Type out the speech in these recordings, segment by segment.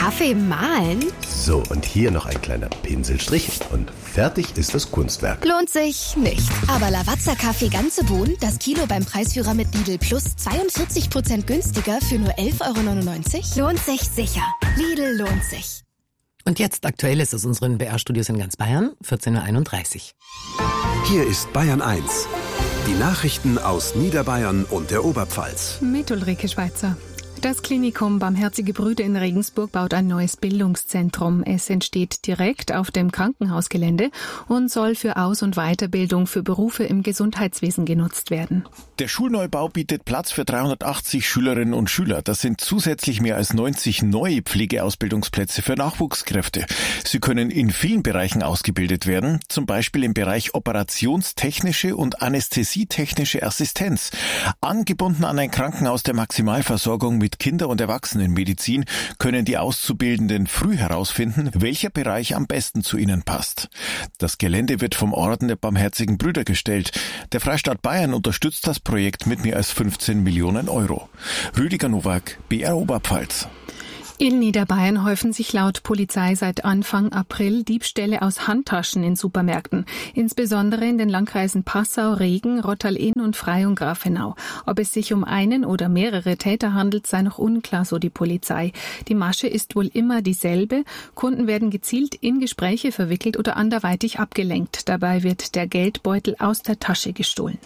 Kaffee mahlen? So, und hier noch ein kleiner Pinselstrich und fertig ist das Kunstwerk. Lohnt sich nicht. Aber Lavazza-Kaffee ganze Bohnen, das Kilo beim Preisführer mit Lidl Plus 42% günstiger für nur 11,99 €? Lohnt sich sicher. Lidl lohnt sich. Und jetzt Aktuelles aus unseren BR-Studios in ganz Bayern, 14:31 Uhr. Hier ist Bayern 1. Die Nachrichten aus Niederbayern und der Oberpfalz. Mit Ulrike Schweizer. Das Klinikum Barmherzige Brüder in Regensburg baut ein neues Bildungszentrum. Es entsteht direkt auf dem Krankenhausgelände und soll für Aus- und Weiterbildung für Berufe im Gesundheitswesen genutzt werden. Der Schulneubau bietet Platz für 380 Schülerinnen und Schüler. Das sind zusätzlich mehr als 90 neue Pflegeausbildungsplätze für Nachwuchskräfte. Sie können in vielen Bereichen ausgebildet werden, zum Beispiel im Bereich operationstechnische und anästhesietechnische Assistenz. Angebunden an ein Krankenhaus der Maximalversorgung mit Kinder- und Erwachsenenmedizin können die Auszubildenden früh herausfinden, welcher Bereich am besten zu ihnen passt. Das Gelände wird vom Orden der Barmherzigen Brüder gestellt. Der Freistaat Bayern unterstützt das Projekt mit mehr als 15 Millionen €. Rüdiger Nowak, BR Oberpfalz. In Niederbayern häufen sich laut Polizei seit Anfang April Diebstähle aus Handtaschen in Supermärkten, insbesondere in den Landkreisen Passau, Regen, Rottal-Inn und Freyung-Grafenau. Ob es sich um einen oder mehrere Täter handelt, sei noch unklar, so die Polizei. Die Masche ist wohl immer dieselbe. Kunden werden gezielt in Gespräche verwickelt oder anderweitig abgelenkt. Dabei wird der Geldbeutel aus der Tasche gestohlen.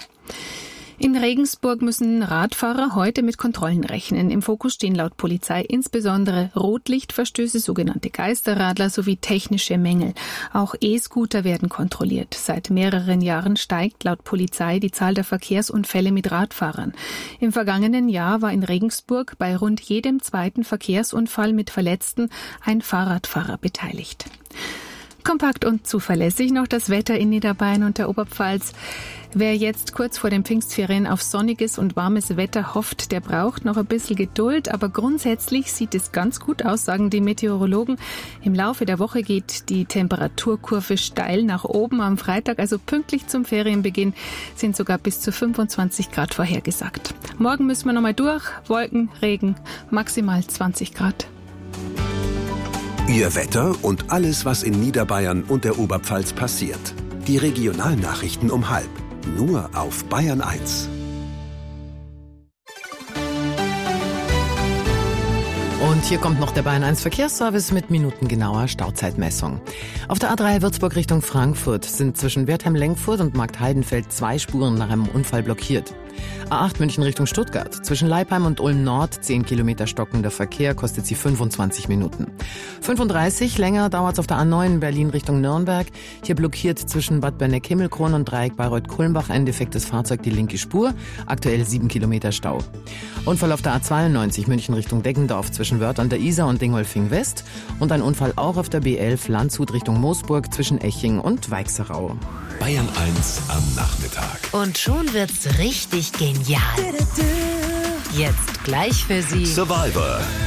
In Regensburg müssen Radfahrer heute mit Kontrollen rechnen. Im Fokus stehen laut Polizei insbesondere Rotlichtverstöße, sogenannte Geisterradler sowie technische Mängel. Auch E-Scooter werden kontrolliert. Seit mehreren Jahren steigt laut Polizei die Zahl der Verkehrsunfälle mit Radfahrern. Im vergangenen Jahr war in Regensburg bei rund jedem zweiten Verkehrsunfall mit Verletzten ein Fahrradfahrer beteiligt. Kompakt und zuverlässig noch das Wetter in Niederbayern und der Oberpfalz. Wer jetzt kurz vor den Pfingstferien auf sonniges und warmes Wetter hofft, der braucht noch ein bisschen Geduld. Aber grundsätzlich sieht es ganz gut aus, sagen die Meteorologen. Im Laufe der Woche geht die Temperaturkurve steil nach oben. Am Freitag, also pünktlich zum Ferienbeginn, sind sogar bis zu 25 Grad vorhergesagt. Morgen müssen wir nochmal durch. Wolken, Regen, maximal 20 Grad. Ihr Wetter und alles, was in Niederbayern und der Oberpfalz passiert. Die Regionalnachrichten um 12:30. Nur auf Bayern 1. Und hier kommt noch der Bayern 1 Verkehrsservice mit minutengenauer Stauzeitmessung. Auf der A3 Würzburg Richtung Frankfurt sind zwischen Wertheim-Lengfurt und Marktheidenfeld 2 Spuren nach einem Unfall blockiert. A8 München Richtung Stuttgart. Zwischen Leipheim und Ulm Nord 10 Kilometer stockender Verkehr, kostet sie 25 Minuten. 35 länger dauert es auf der A9 Berlin Richtung Nürnberg. Hier blockiert zwischen Bad Berneck-Himmelkron und Dreieck Bayreuth-Kulmbach ein defektes Fahrzeug die linke Spur. Aktuell 7 Kilometer Stau. Unfall auf der A92 München Richtung Deggendorf zwischen Wörth an der Isar und Dingolfing West. Und ein Unfall auch auf der B11 Landshut Richtung Moosburg zwischen Eching und Weichserau. Bayern 1 am Nachmittag. Und schon wird's richtig genial. Jetzt gleich für Sie Survivor.